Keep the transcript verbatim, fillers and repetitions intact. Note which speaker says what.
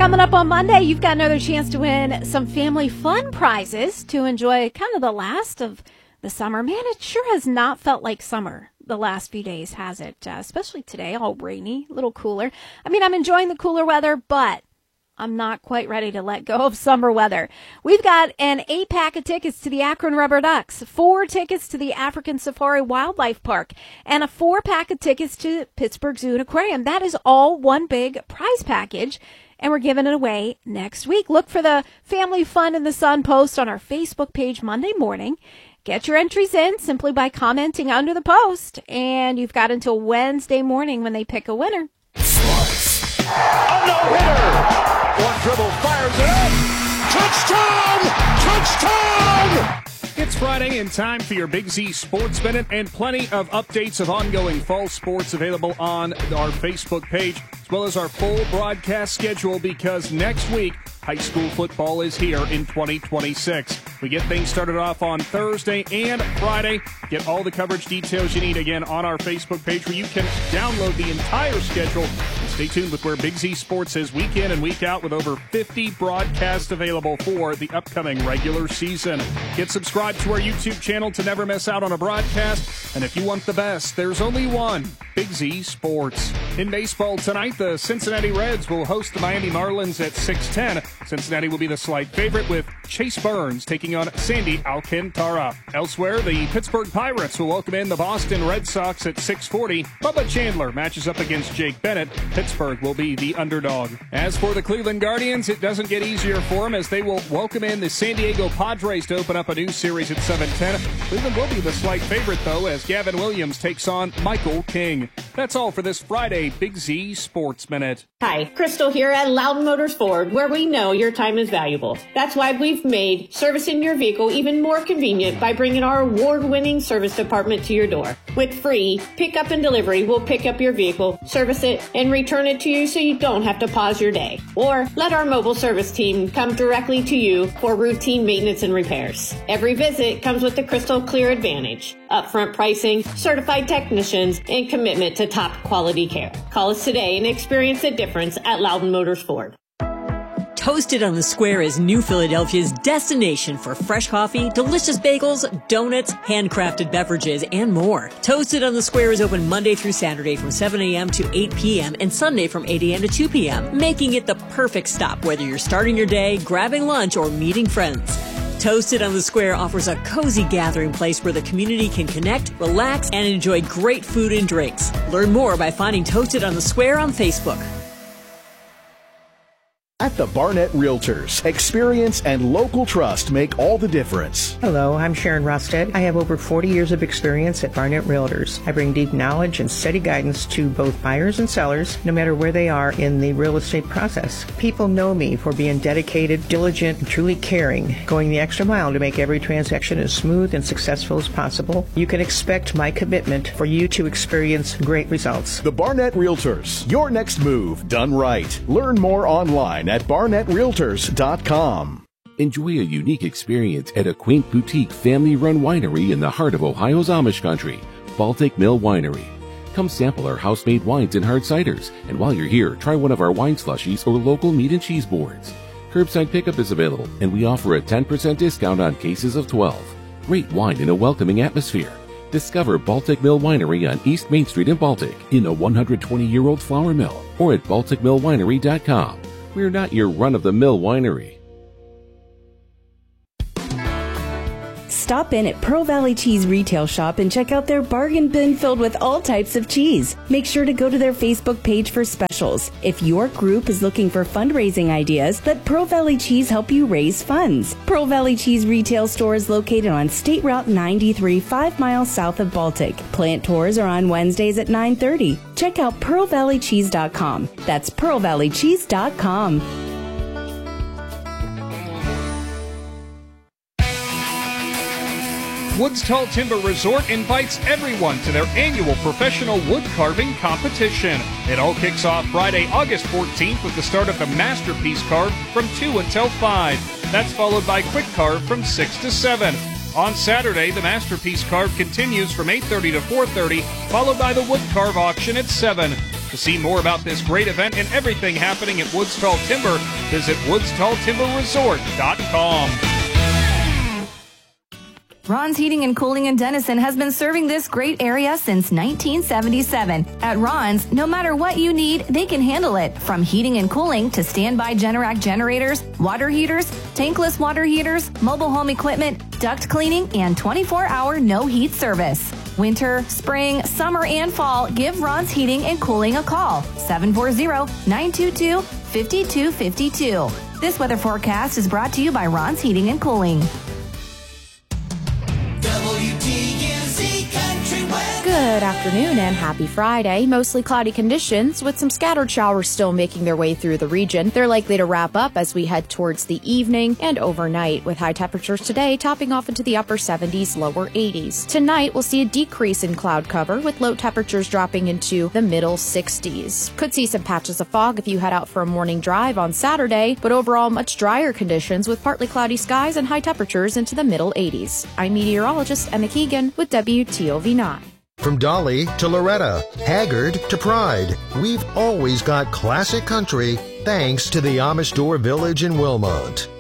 Speaker 1: Coming up on Monday, you've got another chance to win some family fun prizes to enjoy kind of the last of the summer. Man, it sure has not felt like summer the last few days, has it? Uh, especially today, all rainy, a little cooler. I mean, I'm enjoying the cooler weather, but I'm not quite ready to let go of summer weather. We've got an eight-pack of tickets to the Akron Rubber Ducks, four tickets to the African Safari Wildlife Park, and a four-pack of tickets to Pittsburgh Zoo and Aquarium. That is all one big prize package, and we're giving it away next week. Look for the Family Fun in the Sun post on our Facebook page Monday morning. Get your entries in simply by commenting under the post, and you've got until Wednesday morning when they pick a winner.
Speaker 2: A no-hitter! One dribble, fires it up! Touchdown! Touchdown!
Speaker 3: It's Friday and time for your Big Z Sports Minute and plenty of updates of ongoing fall sports available on our Facebook page, as well as our full broadcast schedule, because next week, high school football is here in twenty twenty-six. We get things started off on Thursday and Friday. Get all the coverage details you need, again, on our Facebook page, where you can download the entire schedule. And stay tuned with where Big Z Sports is week in and week out, with over fifty broadcasts available for the upcoming regular season. Get subscribed to our YouTube channel to never miss out on a broadcast. And if you want the best, there's only one, Big Z Sports. In baseball tonight, the Cincinnati Reds will host the Miami Marlins at six ten. Cincinnati will be the slight favorite, with Chase Burns taking on Sandy Alcantara. Elsewhere, the Pittsburgh Pirates will welcome in the Boston Red Sox at six forty. Bubba Chandler matches up against Jake Bennett. Pittsburgh will be the underdog. As for the Cleveland Guardians, it doesn't get easier for them, as they will welcome in the San Diego Padres to open up a new series at seven ten. Cleveland will be the slight favorite, though, as Gavin Williams takes on Michael King. That's all for this Friday Big Z Sports Minute.
Speaker 4: Hi, Crystal here at Loudon Motors Ford, where we know your time is valuable. That's why we've made servicing your vehicle even more convenient by bringing our award-winning service department to your door. With free pickup and delivery, we'll pick up your vehicle, service it, and return it to you so you don't have to pause your day. Or let our mobile service team come directly to you for routine maintenance and repairs. Every visit comes with the Crystal Clear Advantage: upfront pricing, certified technicians, and commitment to top quality care. Call us today and experience the difference at Loudon Motors Ford.
Speaker 5: Toasted on the Square is New Philadelphia's destination for fresh coffee, delicious bagels, donuts, handcrafted beverages, and more. Toasted on the Square is open Monday through Saturday from seven a.m. to eight p.m. and Sunday from eight a.m. to two p.m., making it the perfect stop whether you're starting your day, grabbing lunch, or meeting friends. Toasted on the Square offers a cozy gathering place where the community can connect, relax, and enjoy great food and drinks. Learn more by finding Toasted on the Square on Facebook.
Speaker 6: At the Barnett Realtors, experience and local trust make all the difference.
Speaker 7: Hello, I'm Sharon Rosted. I have over forty years of experience at Barnett Realtors. I bring deep knowledge and steady guidance to both buyers and sellers, no matter where they are in the real estate process. People know me for being dedicated, diligent, and truly caring, going the extra mile to make every transaction as smooth and successful as possible. You can expect my commitment for you to experience great results.
Speaker 6: The Barnett Realtors, your next move done right. Learn more online at barnett realtors dot com.
Speaker 8: Enjoy a unique experience at a quaint boutique family-run winery in the heart of Ohio's Amish country, Baltic Mill Winery. Come sample our house-made wines and hard ciders, and while you're here, try one of our wine slushies or local meat and cheese boards. Curbside pickup is available, and we offer a ten percent discount on cases of twelve. Great wine in a welcoming atmosphere. Discover Baltic Mill Winery on East Main Street in Baltic, in a one hundred twenty-year-old flour mill, or at baltic mill winery dot com. We're not your run-of-the-mill winery.
Speaker 9: Stop in at Pearl Valley Cheese Retail Shop and check out their bargain bin filled with all types of cheese. Make sure to go to their Facebook page for specials. If your group is looking for fundraising ideas, let Pearl Valley Cheese help you raise funds. Pearl Valley Cheese Retail Store is located on State Route ninety-three, five miles south of Baltic. Plant tours are on Wednesdays at nine thirty. Check out pearl valley cheese dot com. That's pearl valley cheese dot com.
Speaker 3: Woods Tall Timber Resort invites everyone to their annual professional wood carving competition. It all kicks off Friday, August fourteenth with the start of the Masterpiece Carve from two until five. That's followed by Quick Carve from six to seven. On Saturday, the Masterpiece Carve continues from eight thirty to four thirty, followed by the Wood Carve auction at seven. To see more about this great event and everything happening at Woods Tall Timber, visit woods tall timber resort dot com.
Speaker 10: Ron's Heating and Cooling in Denison has been serving this great area since nineteen seventy-seven. At Ron's, no matter what you need, they can handle it. From heating and cooling to standby Generac generators, water heaters, tankless water heaters, mobile home equipment, duct cleaning, and twenty-four hour no heat service. Winter, spring, summer, and fall, give Ron's Heating and Cooling a call. seven four zero, nine two two, five two five two. This weather forecast is brought to you by Ron's Heating and Cooling.
Speaker 11: Good afternoon and happy Friday. Mostly cloudy conditions with some scattered showers still making their way through the region. They're likely to wrap up as we head towards the evening and overnight, with high temperatures today topping off into the upper seventies, lower eighties. Tonight, we'll see a decrease in cloud cover with low temperatures dropping into the middle sixties. Could see some patches of fog if you head out for a morning drive on Saturday, but overall much drier conditions with partly cloudy skies and high temperatures into the middle eighties. I'm meteorologist Emma Keegan with W T O V nine.
Speaker 12: From Dolly to Loretta, Haggard to Pride, we've always got classic country thanks to the Amish Door Village in Wilmot.